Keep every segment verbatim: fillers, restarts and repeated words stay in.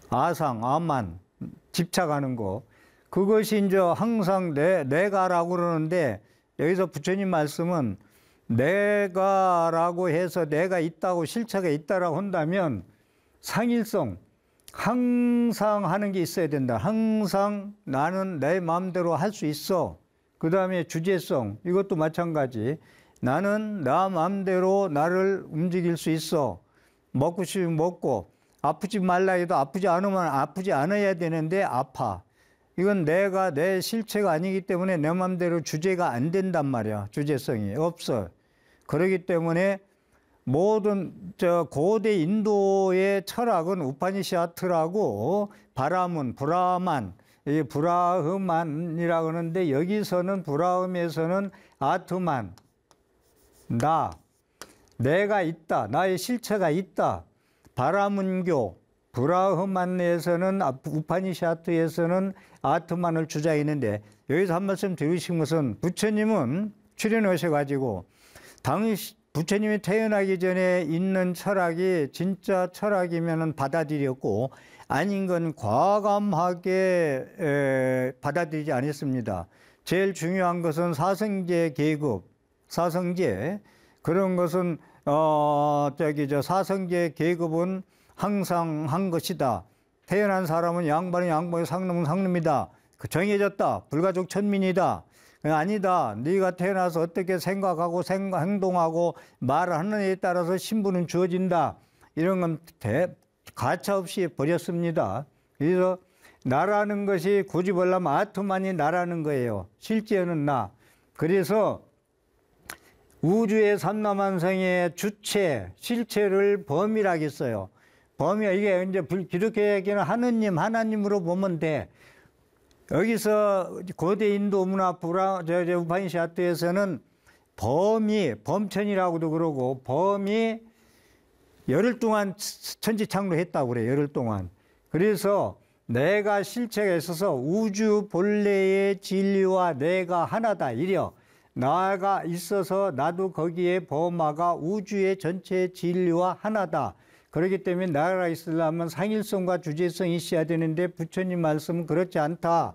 아상, 아만, 집착하는 거. 그것이 이제 항상 내, 내가라고 그러는데 여기서 부처님 말씀은 내가라고 해서 내가 있다고 실체가 있다라고 한다면 상일성, 항상 하는 게 있어야 된다. 항상 나는 내 마음대로 할 수 있어. 그 다음에 주제성, 이것도 마찬가지. 나는 나 마음대로 나를 움직일 수 있어. 먹고 싶으면 먹고, 아프지 말라 해도 아프지 않으면 아프지 않아야 되는데 아파. 이건 내가 내 실체가 아니기 때문에 내 마음대로 주제가 안 된단 말이야. 주제성이 없어. 그렇기 때문에 모든 저 고대 인도의 철학은 우파니샤트라고 바라문, 브라만, 이 브라흐만이라고 하는데 여기서는 브라음에서는 아트만, 나, 내가 있다, 나의 실체가 있다. 바라문교, 브라흐만에서는 우파니샤트에서는 아트만을 주장했는데 여기서 한 말씀 드리고 싶은 것은 부처님은 출연하셔가지고 당시 부처님이 태어나기 전에 있는 철학이 진짜 철학이면 받아들였고 아닌 건 과감하게 에, 받아들이지 않았습니다. 제일 중요한 것은 사성제 계급, 사성제 그런 것은 어 저기 저 사성제 계급은 항상 한 것이다. 태어난 사람은 양반은 양반이 상놈은 상놈이다. 그 정해졌다. 불가족 천민이다. 아니다. 네가 태어나서 어떻게 생각하고 생각, 행동하고 말하느냐에 따라서 신분은 주어진다. 이런 건 대, 가차없이 버렸습니다. 그래서 나라는 것이 굳이 보려면 아트만이 나라는 거예요. 실제는 나. 그래서 우주의 삼라만성의 주체, 실체를 범이라겠어요. 범이 이게 이제 기독교에게는 하느님, 하나님으로 보면 돼. 여기서 고대 인도 문화 부라 저, 저 우파니샤트에서는 범이 범천이라고도 그러고 범이 열흘 동안 천지창조했다고 그래. 열흘 동안. 그래서 내가 실체가 있어서 우주 본래의 진리와 내가 하나다. 이려 나가 있어서 나도 거기에 범하가 우주의 전체 진리와 하나다. 그렇기 때문에 나라가 있으려면 상일성과 주제성이 있어야 되는데 부처님 말씀은 그렇지 않다.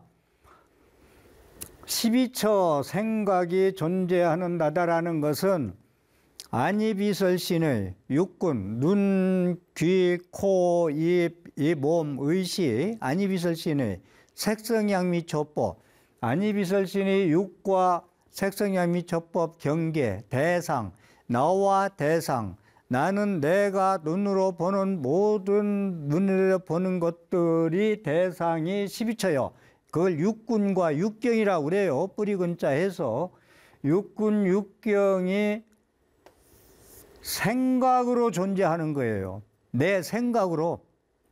십이 처 생각이 존재하는 나다라는 것은 안이비설신의 육군, 눈, 귀, 코, 입, 이 몸, 의식, 안이비설신의 색성양미초법, 안이비설신의 육과 색성양미초법 경계, 대상, 나와 대상, 나는 내가 눈으로 보는 모든 눈으로 보는 것들이 대상이 십이 처요. 그걸 육군과 육경이라고 그래요. 뿌리근자 해서 육군, 육경이 생각으로 존재하는 거예요. 내 생각으로.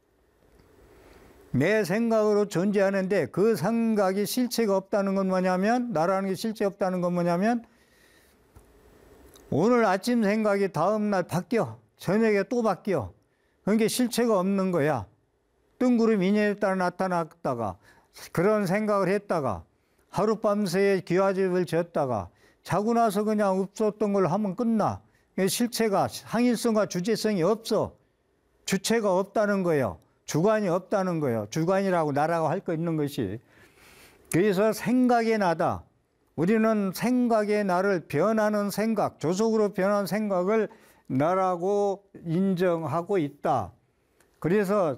내 생각으로 존재하는데 그 생각이 실체가 없다는 건 뭐냐면 나라는 게 실체 없다는 건 뭐냐면 오늘 아침 생각이 다음날 바뀌어. 저녁에 또 바뀌어. 그러니까 실체가 없는 거야. 뜬구름 인연에 따라 나타났다가 그런 생각을 했다가 하룻밤새에 기와집을 지었다가 자고 나서 그냥 없었던 걸 하면 끝나. 실체가 항일성과 주체성이 없어. 주체가 없다는 거예요. 주관이 없다는 거예요. 주관이라고 나라고 할 거 있는 것이. 그래서 생각의 나다. 우리는 생각의 나를 변하는 생각, 조속으로 변하는 생각을 나라고 인정하고 있다. 그래서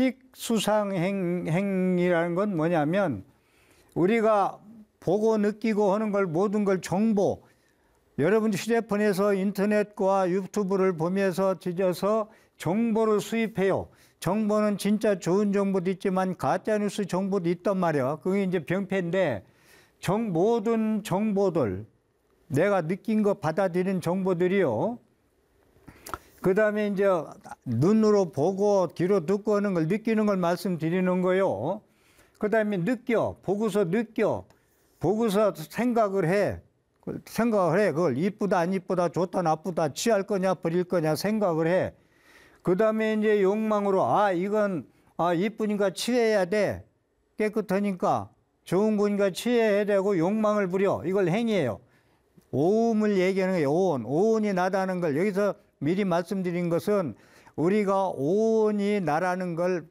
식수상행이라는 건 뭐냐면 우리가 보고 느끼고 하는 걸 모든 걸 정보, 여러분 휴대폰에서 인터넷과 유튜브를 보면서 찢어서 정보를 수입해요. 정보는 진짜 좋은 정보도 있지만 가짜뉴스 정보도 있단 말이야. 그게 이제 병폐인데 정, 모든 정보들, 내가 느낀 거 받아들인 정보들이요. 그 다음에 이제 눈으로 보고 귀로 듣고 하는 걸 느끼는 걸 말씀드리는 거요. 그 다음에 느껴, 보고서 느껴, 보고서 생각을 해. 생각을 해. 그걸 이쁘다, 안 이쁘다, 좋다, 나쁘다, 취할 거냐, 버릴 거냐 생각을 해. 그 다음에 이제 욕망으로, 아, 이건, 아, 이쁘니까 취해야 돼. 깨끗하니까. 좋은 거니까 취해야 되고 욕망을 부려. 이걸 행위해요. 오음을 얘기하는 거예요. 오온. 오온이 나다는 걸 여기서 미리 말씀드린 것은 우리가 오온이 나라는 걸